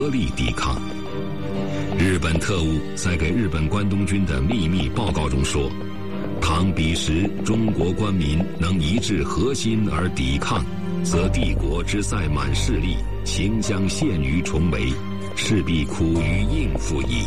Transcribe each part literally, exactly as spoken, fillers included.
合力抵抗。日本特务在给日本关东军的秘密报告中说，倘彼时中国官民能一致核心而抵抗，则帝国之塞满势力行将陷于重围，势必苦于应付矣。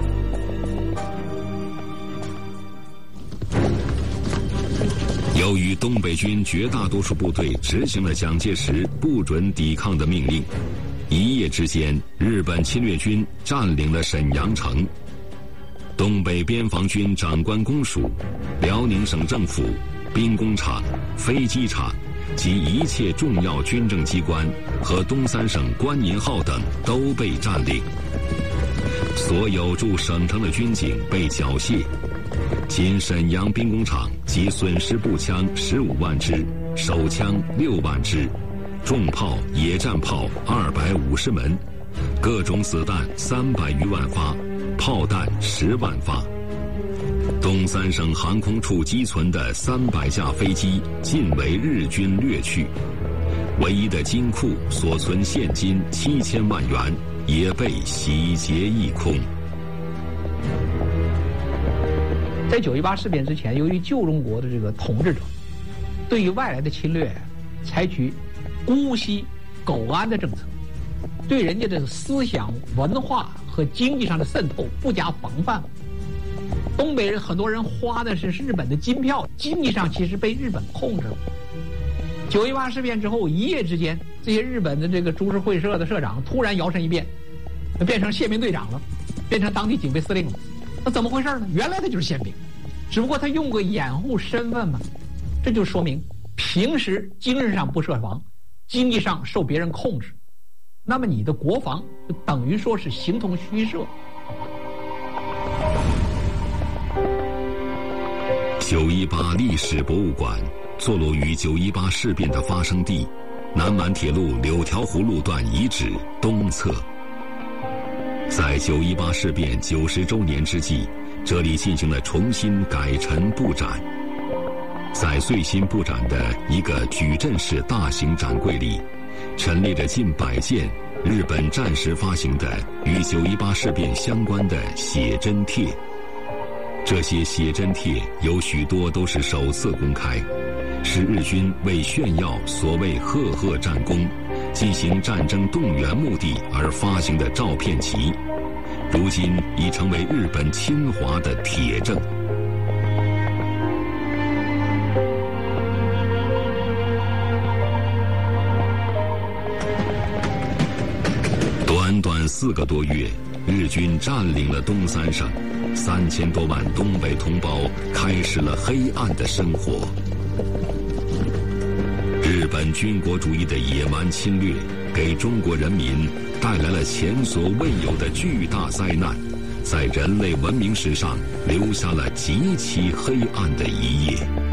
由于东北军绝大多数部队执行了蒋介石不准抵抗的命令，一夜之间，日本侵略军占领了沈阳城。东北边防军长官公署、辽宁省政府、兵工厂、飞机场及一切重要军政机关和东三省官银号等都被占领。所有驻省城的军警被缴械。仅沈阳兵工厂即损失步枪十五万支，手枪六万支，重炮、野战炮二百五十门，各种子弹三百余万发，炮弹十万发。东三省航空处积存的三百架飞机尽为日军掠去，唯一的金库所存现金七千万元也被洗劫一空。 在九一八事变之前，由于旧中国的这个统治者对于外来的侵略采取姑息苟安的政策，对人家的思想文化和经济上的渗透不加防范。东北人很多人花的是日本的金票，经济上其实被日本控制了。九一八事变之后，一夜之间，这些日本的这个株式会社的社长突然摇身一变，变成宪兵队长了，变成当地警备司令了。那怎么回事呢？原来他就是宪兵，只不过他用个掩护身份嘛。这就说明平时精神上不设防，经济上受别人控制，那么你的国防就等于说是形同虚设。 九一八历史博物馆坐落于九一八事变的发生地南满铁路柳条湖路段遗址东侧。在九一八事变九十周年之际，这里进行了重新改陈布展。在最新布展的一个矩阵式大型展柜里，陈列着近百件日本战时发行的与九一八事变相关的写真帖。这些写真帖有许多都是首次公开，是日军为炫耀所谓赫赫战功、进行战争动员目的而发行的照片集，如今已成为日本侵华的铁证。短短四个多月，日军占领了东三省，三千多万东北同胞开始了黑暗的生活。日本军国主义的野蛮侵略给中国人民带来了前所未有的巨大灾难，在人类文明史上留下了极其黑暗的一页。